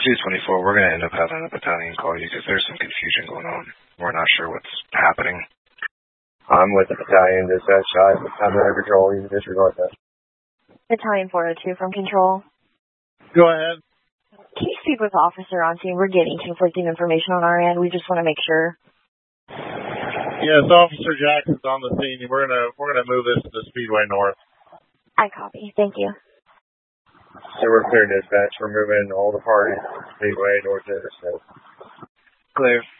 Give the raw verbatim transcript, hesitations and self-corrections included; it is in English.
two twenty-four, we're going to end up having a battalion call you because there's some confusion going on. We're not sure what's happening. I'm with the battalion dispatch. I'm under control. You can disregard that. Battalion four oh two from control. Go ahead. Can you speak with the officer on scene? We're getting conflicting information on our end. We just want to make sure. Yes, Officer Jackson's on the scene. We're gonna we're gonna move this to the Speedway North. I copy. Thank you. So we're clear dispatch. We're moving all the parties to Speedway North Interstate. Clear.